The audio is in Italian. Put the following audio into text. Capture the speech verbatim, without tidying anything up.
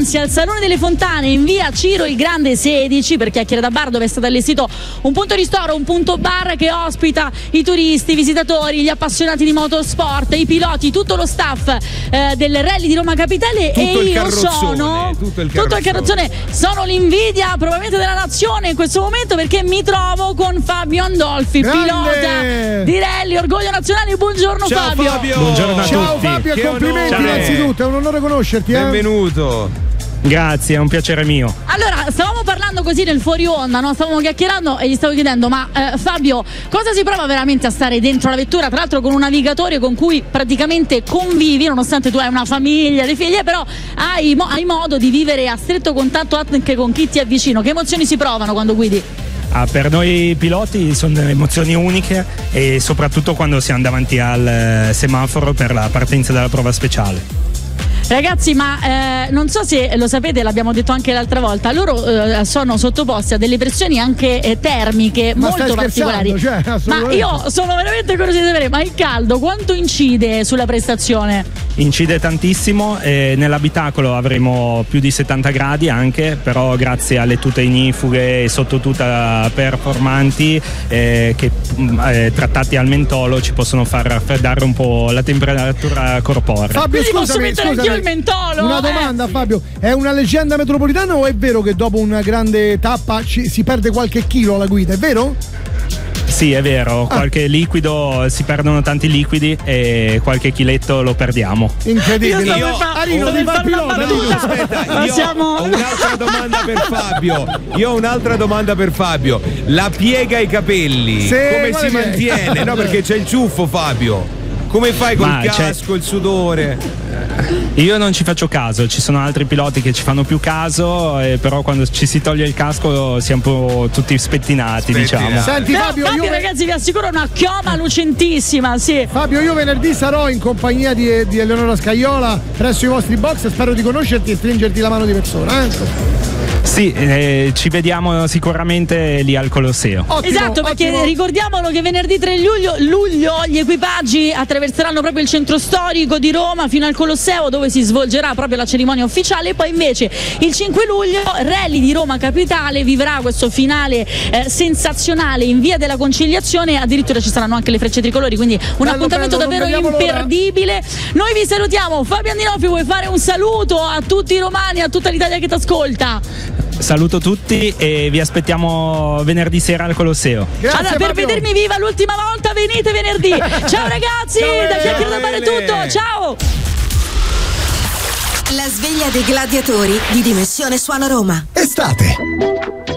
ansia al Salone delle Fontane in via Ciro il Grande sedici, per Chiacchiere da Bar, dove è stato allestito un punto ristoro, un punto bar che ospita i turisti, i visitatori, gli appassionati di motorsport, i piloti, tutto lo staff eh, del Rally di Roma Capitale. Tutto e il io sono tutto il tutto il carrozzone, sono l'invidia probabilmente della nazione in questo momento, perché mi trovo con Fabio Andolfi, Grande! pilota di Rally Orgoglio Nazionale. Buongiorno. Ciao Fabio. Fabio. Buongiorno a Ciao tutti. Fabio, Che complimenti onore. innanzitutto, è un onore conoscerti. Eh? Benvenuto. Grazie, è un piacere mio. Allora, stavamo parlando così nel fuori onda, no? Stavamo chiacchierando e gli stavo chiedendo, ma eh, Fabio, cosa si prova veramente a stare dentro la vettura, tra l'altro con un navigatore con cui praticamente convivi, nonostante tu hai una famiglia, dei figli, però hai, mo- hai modo di vivere a stretto contatto anche con chi ti è vicino. Che emozioni si provano quando guidi? Ah, per noi piloti sono delle emozioni uniche, e soprattutto quando siamo davanti al eh, semaforo per la partenza della prova speciale. Ragazzi, ma eh, non so se lo sapete, l'abbiamo detto anche l'altra volta, loro eh, sono sottoposti a delle pressioni anche eh, termiche Ma molto stai particolari. scherzando? Cioè, ma assolutamente. io sono veramente curiosa di sapere, ma il caldo quanto incide sulla prestazione? Incide tantissimo, e nell'abitacolo avremo più di settanta gradi anche, però grazie alle tute ignifughe e sottotuta performanti eh, che eh, trattati al mentolo ci possono far raffreddare un po' la temperatura corporea. Fabio, Quindi posso scusami, mettere scusami, anch'io il mentolo? una domanda, Eh, sì. Fabio, è una leggenda metropolitana o è vero che dopo una grande tappa ci, si perde qualche chilo alla guida, è vero? Sì, è vero, qualche liquido, si perdono tanti liquidi e qualche chiletto lo perdiamo. Incredibile. Io stavo Io- per fa- Arino, stavo ti per fa il fare una pilota, battuta. Arino. Aspetta, Ma io siamo- ho un'altra domanda per Fabio. Io ho un'altra domanda per Fabio. La piega ai capelli, Sì, come quale si piega? mantiene? No, perché c'è il ciuffo, Fabio. Come fai col Ma c'è- casco, il sudore? Io non ci faccio caso, ci sono altri piloti che ci fanno più caso, eh, però quando ci si toglie il casco siamo un po' tutti spettinati, Spettinati. diciamo. Senti Però Fabio, Fabio, io, ragazzi, vi assicuro una chioma lucentissima, sì. Fabio, io venerdì sarò in compagnia di, di Eleonora Scaiola presso i vostri box, spero di conoscerti e stringerti la mano di persona. Eh? Sì, eh, ci vediamo sicuramente lì al Colosseo. Ottimo, Esatto, perché ottimo. ricordiamolo che venerdì tre luglio, luglio gli equipaggi attraverseranno proprio il centro storico di Roma fino al Colosseo, dove si svolgerà proprio la cerimonia ufficiale, e poi invece il cinque luglio Rally di Roma Capitale vivrà questo finale eh, sensazionale in via della Conciliazione. Addirittura ci saranno anche le frecce tricolori, quindi un Bello, appuntamento bello, non davvero vediamo l'ora. imperdibile. Noi vi salutiamo. Fabio Andinoffi, vuoi fare un saluto a tutti i romani, a tutta l'Italia che ti ascolta? Saluto tutti e vi aspettiamo venerdì sera al Colosseo. Grazie, Allora, per Fabio. vedermi viva l'ultima volta, venite venerdì. Ciao ragazzi, Ciao, da Chiacchiere da Bar è Bene. tutto. Ciao. La sveglia dei gladiatori di Dimensione Suono Roma. Estate.